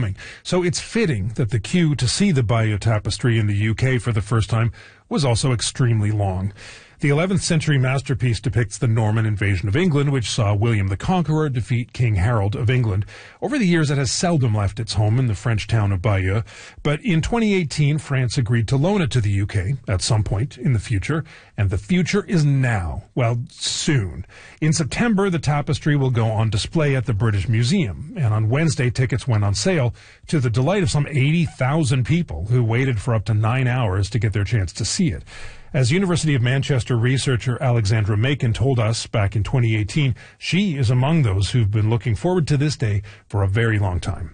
coming. So it's fitting that the queue to see the Bayeux Tapestry in the UK for the first time was also extremely long. The 11th century masterpiece depicts the Norman invasion of England, which saw William the Conqueror defeat King Harold of England. Over the years, it has seldom left its home in the French town of Bayeux, but in 2018, France agreed to loan it to the UK at some point in the future, and the future is now. Well, soon. In September, the tapestry will go on display at the British Museum, and on Wednesday, tickets went on sale to the delight of some 80,000 people who waited for up to 9 hours to get their chance to see it. As University of Manchester researcher Alexandra Macon told us back in 2018, she is among those who've been looking forward to this day for a very long time.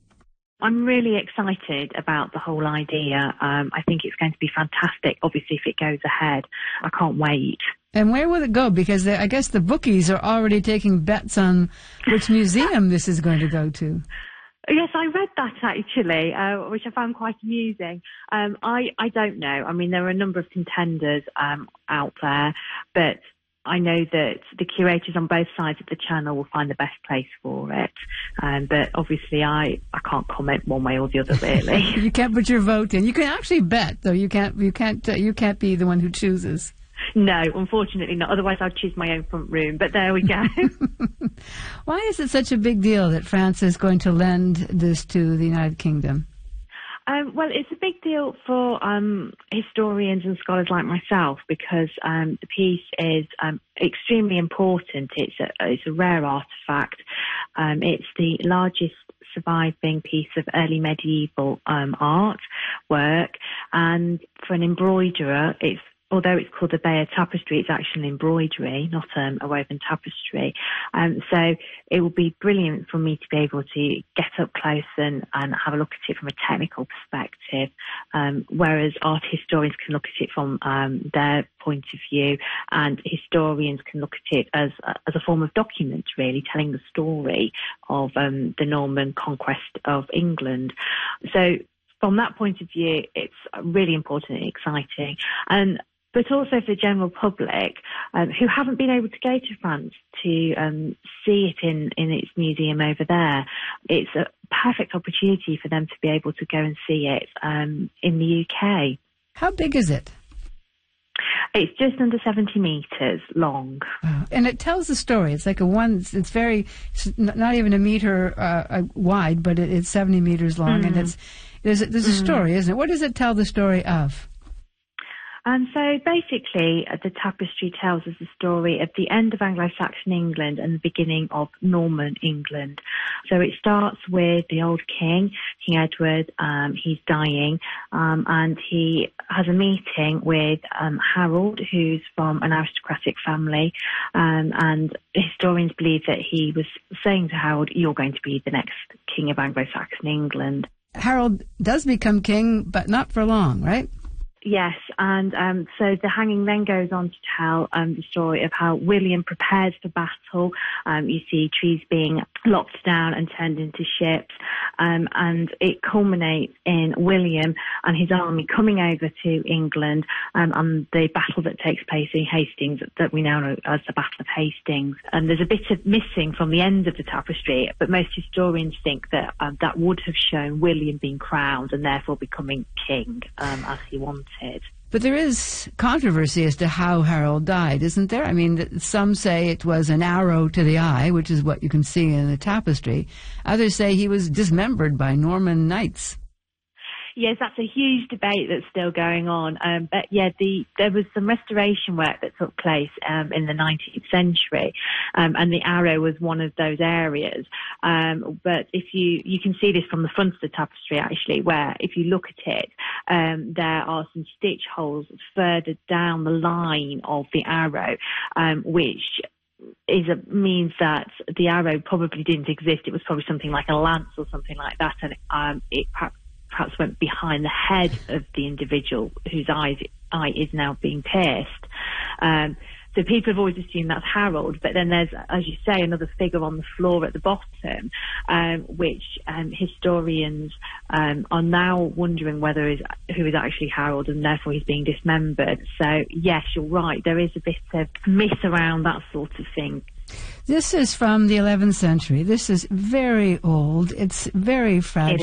I'm really excited about the whole idea. I think it's going to be fantastic, obviously, if it goes ahead. I can't wait. And where will it go? Because I guess the bookies are already taking bets on which museum this is going to go to. Yes, I read that actually, which I found quite amusing. I don't know. I mean, there are a number of contenders out there, but I know that the curators on both sides of the channel will find the best place for it. But obviously, I can't comment one way or the other, really. You can't put your vote in. You can actually bet, though. You can't be the one who chooses. No, unfortunately not. Otherwise, I'd choose my own front room. But there we go. Why is it such a big deal that France is going to lend this to the United Kingdom? Well, it's a big deal for historians and scholars like myself because the piece is extremely important. It's a rare artefact. It's the largest surviving piece of early medieval art work, and for an embroiderer, although it's called the Bayeux Tapestry, it's actually an embroidery, not a woven tapestry. So it will be brilliant for me to be able to get up close and have a look at it from a technical perspective, whereas art historians can look at it from their point of view, and historians can look at it as a form of document, really, telling the story of the Norman conquest of England. So from that point of view, it's really important and exciting. But also for the general public who haven't been able to go to France to see it in its museum over there. It's a perfect opportunity for them to be able to go and see it in the UK. How big is it? It's just under 70 metres long. Wow. And it tells the story. It's like it's not even a metre wide, but it's 70 metres long. And there's a story, isn't it? What does it tell the story of? And so basically, the tapestry tells us the story of the end of Anglo-Saxon England and the beginning of Norman England. So it starts with the old king, King Edward. He's dying, and he has a meeting with Harold, who's from an aristocratic family, and historians believe that he was saying to Harold, "You're going to be the next king of Anglo-Saxon England." Harold does become king, but not for long, right? Yes, and so the hanging then goes on to tell the story of how William prepares for battle. You see trees being lopped down and turned into ships, and it culminates in William and his army coming over to England and the battle that takes place in Hastings that we now know as the Battle of Hastings. And there's a bit of missing from the end of the tapestry, but most historians think that that would have shown William being crowned and therefore becoming king as he wanted. But there is controversy as to how Harold died, isn't there? I mean, some say it was an arrow to the eye, which is what you can see in the tapestry. Others say he was dismembered by Norman knights. Yes, that's a huge debate that's still going on. But yeah, there was some restoration work that took place in the 19th century, and the arrow was one of those areas. But if you can see this from the front of the tapestry, actually, where if you look at it, there are some stitch holes further down the line of the arrow, which means that the arrow probably didn't exist. It was probably something like a lance or something like that, and it perhaps went behind the head of the individual whose eye is now being pierced. So people have always assumed that's Harold, but then there's, as you say, another figure on the floor at the bottom, which historians are now wondering who is actually Harold, and therefore he's being dismembered. So yes, you're right, there is a bit of myth around that sort of thing. This is from the 11th century. This is very old. It's very fragile.